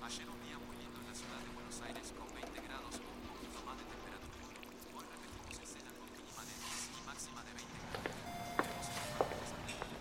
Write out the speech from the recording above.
Ayer un día muy lindo en la ciudad.